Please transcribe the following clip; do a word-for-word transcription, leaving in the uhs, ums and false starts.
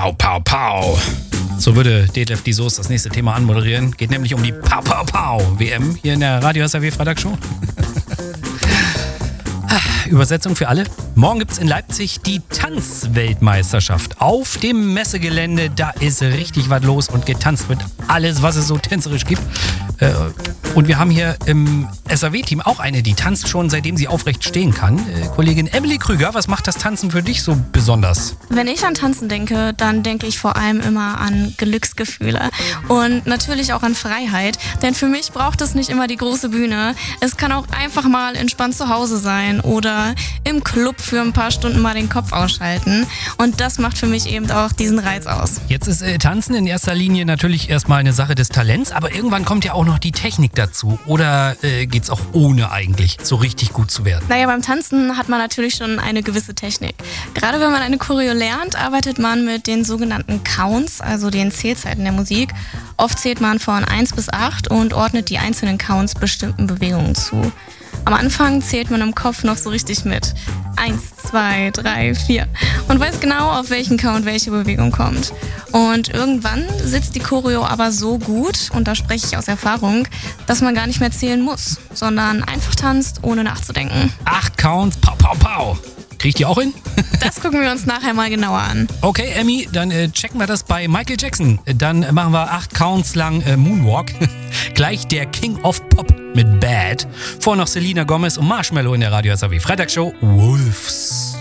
Pow, pow, pow. So würde Detlef die Soße das nächste Thema anmoderieren. Geht nämlich um die Pow, pow, pow W M hier in der Radio S R W Freitagsshow. Übersetzung für alle. Morgen gibt es in Leipzig die Tanzweltmeisterschaft. Auf dem Messegelände, da ist richtig was los und getanzt wird alles, was es so tänzerisch gibt. Äh, und wir haben hier im S R W-Team auch eine, die tanzt schon, seitdem sie aufrecht stehen kann. Äh, Kollegin Emily Krüger, was macht das Tanzen für dich so besonders? Wenn ich an Tanzen denke, dann denke ich vor allem immer an Glücksgefühle und natürlich auch an Freiheit. Denn für mich braucht es nicht immer die große Bühne. Es kann auch einfach mal entspannt zu Hause sein oder im Club für ein paar Stunden mal den Kopf ausschalten. Und das macht für mich eben auch diesen Reiz aus. Jetzt ist äh, Tanzen in erster Linie natürlich erstmal eine Sache des Talents, aber irgendwann kommt ja auch noch die Technik dazu. Oder äh, geht's auch ohne eigentlich so richtig gut zu werden? Naja, beim Tanzen hat man natürlich schon eine gewisse Technik. Gerade wenn man eine Choreo lernt, arbeitet man mit den sogenannten Counts, also den Zählzeiten der Musik. Oft zählt man von eins bis acht und ordnet die einzelnen Counts bestimmten Bewegungen zu. Am Anfang zählt man im Kopf noch so richtig mit. Eins, zwei, drei, vier. Und weiß genau, auf welchen Count welche Bewegung kommt. Und irgendwann sitzt die Choreo aber so gut, und da spreche ich aus Erfahrung, dass man gar nicht mehr zählen muss, sondern einfach tanzt, ohne nachzudenken. Acht Counts, pow, pow, pow. Krieg ich die auch hin? Das gucken wir uns nachher mal genauer an. Okay, Emmy, dann äh, checken wir das bei Michael Jackson. Dann äh, machen wir acht Counts lang äh, Moonwalk. Gleich der King of Pop mit Bad. Vor noch Selena Gomez und Marshmello in der Radio S R W Freitagsshow Wolves.